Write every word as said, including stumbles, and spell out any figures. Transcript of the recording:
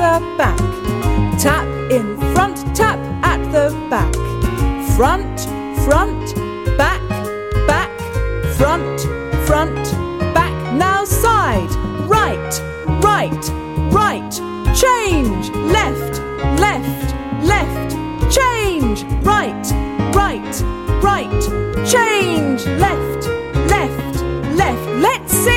the back. Tap in front, tap at the back. Front, front, back, back, front, front, back. Now side, right, right, right. Change, left, left, left. Change, right, right, right. Change.